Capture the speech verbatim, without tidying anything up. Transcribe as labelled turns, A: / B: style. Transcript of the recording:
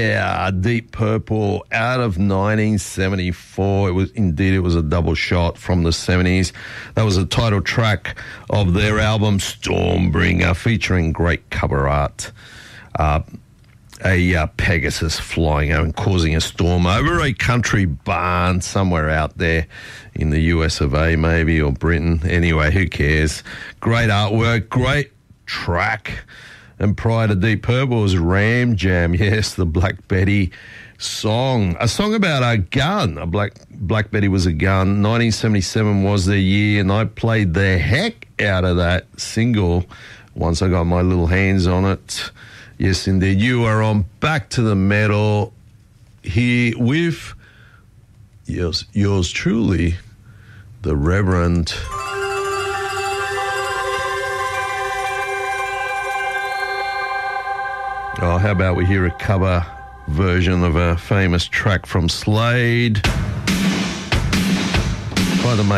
A: Yeah, Deep Purple out of nineteen seventy-four. It was indeed it was a double shot from the seventies. That was the title track of their album Stormbringer, featuring great cover art. Uh, a uh, Pegasus flying over and causing a storm over a country barn somewhere out there in the U S of A maybe, or Britain. Anyway, who cares? Great artwork, great track. And prior to Deep Purple was Ram Jam, yes, the Black Betty song. A song about a gun. A Black Black Betty was a gun. nineteen seventy-seven was their year, and I played the heck out of that single once I got my little hands on it. Yes, indeed. You are on Back to the Metal here with yours, yours truly, the Reverend... Oh, how about we hear a cover version of a famous track from Slade by the